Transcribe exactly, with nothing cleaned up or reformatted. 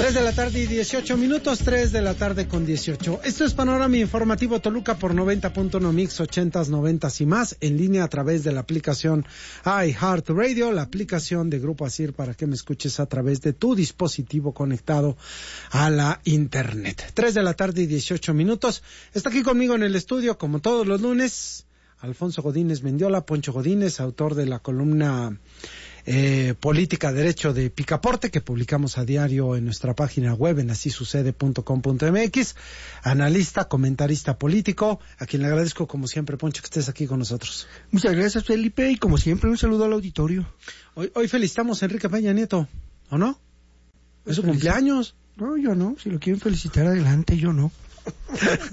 tres de la tarde y dieciocho minutos, tres de la tarde con dieciocho. Esto es Panorama Informativo Toluca por noventa punto uno Mix, ochentas, noventas y más, en línea a través de la aplicación iHeartRadio, la aplicación de Grupo Asir para que me escuches a través de tu dispositivo conectado a la internet. tres de la tarde y dieciocho minutos. Está aquí conmigo en el estudio, como todos los lunes, Alfonso Godínez Mendiola, Poncho Godínez, autor de la columna Eh, Política Derecho de Picaporte, que publicamos a diario en nuestra página web en así sucede punto com punto mx, analista, comentarista político, a quien le agradezco como siempre, Poncho, que estés aquí con nosotros. Muchas gracias, Felipe, y como siempre un saludo al auditorio. Hoy, hoy felicitamos a Enrique Peña Nieto, ¿o no? ¿Es su cumpleaños? No, yo no, si lo quieren felicitar adelante, yo no.